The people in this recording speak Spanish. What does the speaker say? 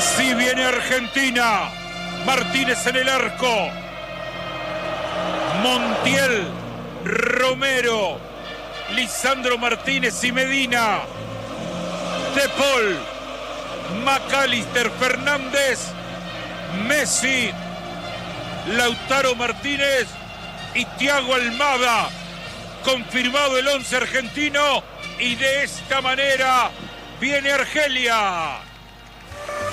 Así viene Argentina. Martínez en el arco. Montiel, Romero, Lisandro Martínez y Medina. De Paul, McAllister, Fernández, Messi, Lautaro Martínez y Thiago Almada. Confirmado el 11 argentino y de esta manera viene Argelia.